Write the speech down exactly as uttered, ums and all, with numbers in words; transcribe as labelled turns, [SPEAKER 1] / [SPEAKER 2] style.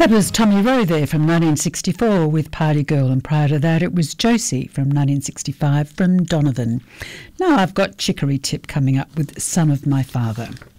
[SPEAKER 1] That was Tommy Rowe there from nineteen sixty-four with Party Girl, and prior to that it was Josie from nineteen sixty-five from Donovan. Now I've got Chicory Tip coming up with Son of My Father.